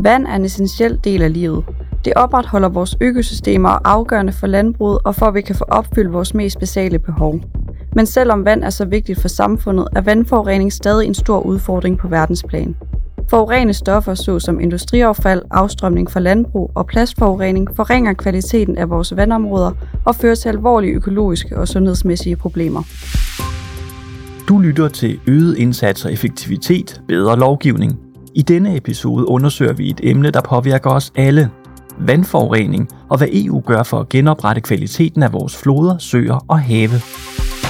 Vand er en essentiel del af livet. Det opretholder vores økosystemer og er afgørende for landbruget og for at vi kan få opfyldt vores mest basale behov. Men selvom vand er så vigtigt for samfundet, er vandforurening stadig en stor udfordring på verdensplan. Forurenede stoffer såsom industriaffald, afstrømning fra landbrug og plastforurening forringer kvaliteten af vores vandområder og fører til alvorlige økologiske og sundhedsmæssige problemer. Du lytter til øget indsats og effektivitet, bedre lovgivning. I denne episode undersøger vi et emne, der påvirker os alle. Vandforurening og hvad EU gør for at genoprette kvaliteten af vores floder, søer og have.